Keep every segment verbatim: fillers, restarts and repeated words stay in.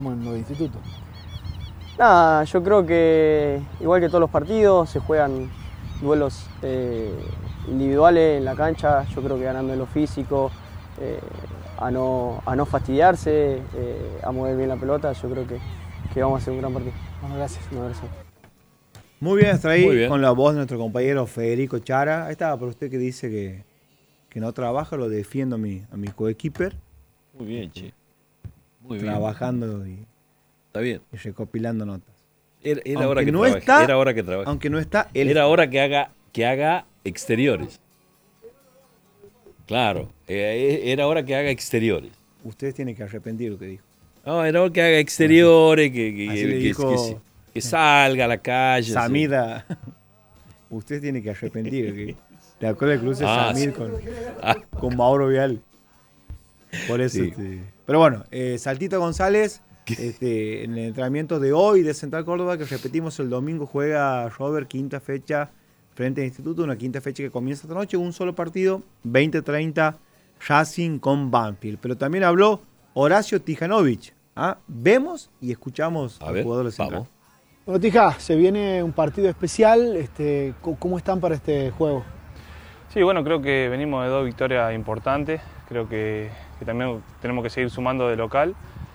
en los institutos? Nada, yo creo que igual que todos los partidos se juegan duelos eh, individuales en la cancha. Yo creo que ganando en lo físico, eh, a, no, a no fastidiarse, eh, a mover bien la pelota, yo creo que, que vamos a hacer un gran partido. Bueno, gracias. Un abrazo. Muy bien, hasta ahí Muy bien. con la voz de nuestro compañero Federico Chara. Ahí estaba, pero usted que dice que, que no trabaja, lo defiendo a mi, a mi coequiper. Muy bien, che. Muy bien. Trabajando y, Está bien. y recopilando notas. Era, era Aunque hora que no trabaje. está- Era hora que trabaje. Aunque no está, él Era está. hora que haga, que haga exteriores. Claro, eh, era hora que haga exteriores. Ustedes tienen que arrepentir lo que dijo. No, era hora que haga exteriores, que, que, Así que- le que- dijo que se- que salga a la calle. Samida. Usted tiene que arrepentir. Que, ¿te acuerdas del cruce Ah, Samir sí. con, Ah. con Mauro Vial? Por eso. Sí. Este, pero bueno, eh, Saltito González, este, en el entrenamiento de hoy de Central Córdoba, que repetimos el domingo, juega Robert, quinta fecha frente al Instituto, una quinta fecha que comienza esta noche, un solo partido, veinte treinta, Racing con Banfield. Pero también habló Horacio Tijanovic. ¿Ah? Vemos y escuchamos A al ver, jugador de Central. vamos. Bueno, Tija, se viene un partido especial. Este, ¿cómo- ¿Cómo están para este juego? Sí, bueno, creo que venimos de dos victorias importantes. Creo que, que también tenemos que seguir sumando de local.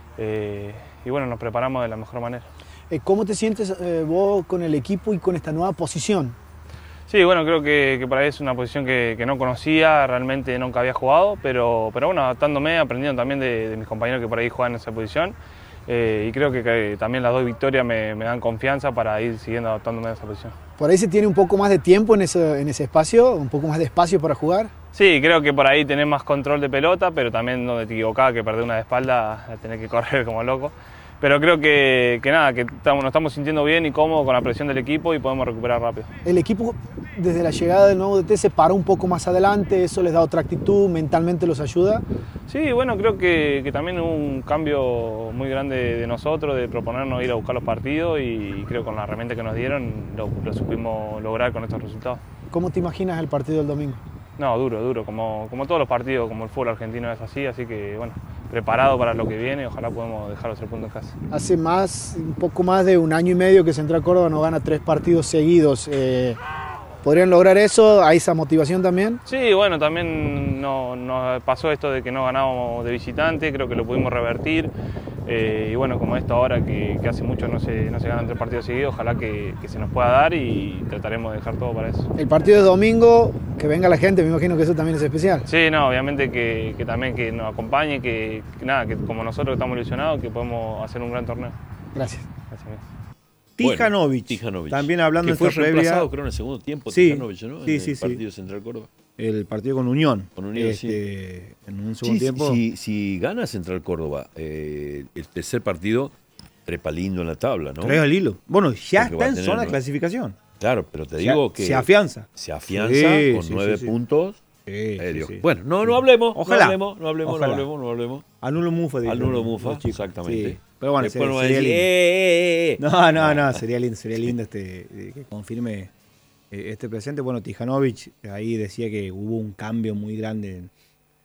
eh, y bueno, nos preparamos de la mejor manera. Eh, ¿Cómo te sientes eh, vos con el equipo y con esta nueva posición? Sí, bueno, creo que, que para ahí es una posición que, que no conocía, realmente nunca había jugado, pero, pero bueno, adaptándome, aprendiendo también de, de mis compañeros que por ahí juegan en esa posición. eh, y creo que, que también las dos victorias me, me dan confianza para ir siguiendo adaptándome a esa posición. Por ahí se tiene un poco más de tiempo en ese, en ese espacio, un poco más de espacio para jugar. Sí, creo que por ahí tenés más control de pelota, pero también donde te equivocás, que perder una de espalda, la tenés que correr como loco. Pero creo que, que nada, que estamos, nos estamos sintiendo bien y cómodos con la presión del equipo y podemos recuperar rápido. El equipo, desde la llegada del nuevo D T, se paró un poco más adelante, eso les da otra actitud, mentalmente los ayuda. Sí, bueno, creo que, que también hubo un cambio muy grande de nosotros, de proponernos ir a buscar los partidos y creo que con la herramienta que nos dieron lo, lo supimos lograr con estos resultados. ¿Cómo te imaginas el partido del domingo? No, duro, duro, como, como todos los partidos, como el fútbol argentino es así, así que bueno, preparado para lo que viene, ojalá podamos dejar los tres puntos en casa. Hace más, un poco más de un año y medio que Central Córdoba no gana tres partidos seguidos. Eh, ¿Podrían lograr eso? ¿Hay esa motivación también? Sí, bueno, también no- nos pasó esto de que no ganábamos de visitante, creo que lo pudimos revertir. Eh, y bueno, como esto ahora que, que hace mucho no se, no se ganan tres partidos seguidos, ojalá que, que se nos pueda dar y trataremos de dejar todo para eso. El partido de domingo, que venga la gente, me imagino que eso también es especial. Sí, no, obviamente que, que también que nos acompañe, que, que nada, que como nosotros estamos ilusionados, que podemos hacer un gran torneo. Gracias. Gracias, amigo. Tijanovic. Bueno, Tijanovic. También hablando que de fue esta previa, reemplazado, creo, en el segundo tiempo, Sí, Tijanovic, ¿no? sí, en sí, el sí. partido Central Córdoba. el partido con Unión. Con Unión, este, En un Sí, segundo tiempo. si, si gana Central Córdoba eh, el tercer partido, trepa lindo en la tabla, ¿no? Tres al hilo. Bueno, ya Porque está va a en tener, zona de ¿no? clasificación. Claro, pero te Se digo a- que se afianza. se afianza Sí, con sí, nueve sí, sí. puntos. Sí, Eh, sí, Dios. sí. Bueno, no, Sí. no hablemos, Ojalá. no hablemos, no hablemos, Ojalá. no hablemos, no hablemos. Anulo Mufa. Al dijeron nulo los Mufa, chicos. exactamente. Sí. Pero bueno, Después sería, nos va a sería decir, lindo. eh, eh, eh. No, no, no, sería lindo, sería lindo este, eh, que confirme eh, este presente. Bueno, Tijanovic ahí decía que hubo un cambio muy grande en,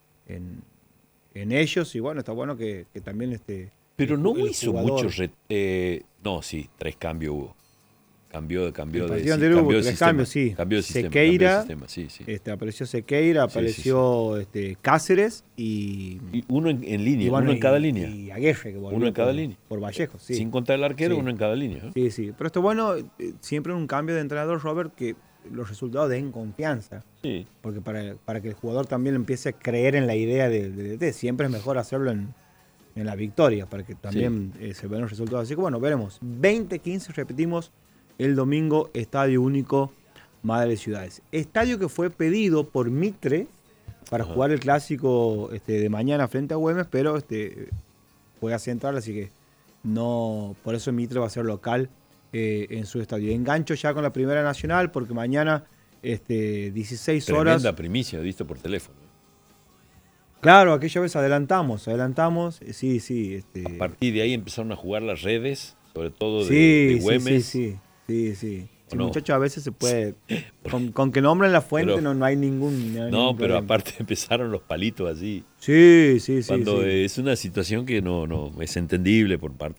en, en ellos y bueno, está bueno que, que también este... Pero el no ju- el hizo jugador- muchos... re- eh, no, sí, tres cambios hubo. Cambió, cambió El de, partido sí, anterior hubo cambió de tres sistema. cambios, sí. Cambió de sistema. Sequeira, cambió de sistema, sí, sí. Este, apareció Sequeira, Sí, sí, apareció Este, Cáceres y... Y uno en, en línea, y bueno, uno en cada y- línea. Y Aguirre, que volvió Uno en cada por, línea. por Vallejo, sí. Sin contar el arquero, Sí. uno en cada línea. ¿no? Sí, sí. Pero esto bueno, eh, siempre en un cambio de entrenador, Robert, que los resultados den confianza. Sí. Porque para, para que el jugador también empiece a creer en la idea del D T, siempre es mejor hacerlo en, en la victoria, para que también eh, se vean los resultados. Así que bueno, veremos. veinte quince, repetimos, el domingo, Estadio Único, Madre de Ciudades. Estadio que fue pedido por Mitre para Ajá. jugar el clásico este, de mañana frente a Güemes, pero este, juega central, así que no, por eso Mitre va a ser local eh, en su estadio. Engancho ya con la Primera Nacional, porque mañana este, dieciséis horas. Tremenda primicia, visto por teléfono. Claro, aquella vez adelantamos, adelantamos, eh, sí, sí. Este, A partir de ahí empezaron a jugar las redes, sobre todo de, sí, de sí, Güemes. sí, sí, sí, sí. Sí, no? muchachos, a veces se puede. Con, con que nombren la fuente Pero- no, no hay ningún. No, hay No, ningún pero problema. aparte empezaron los palitos así. Sí, sí, sí. Cuando sí. es una situación que no, no es entendible por parte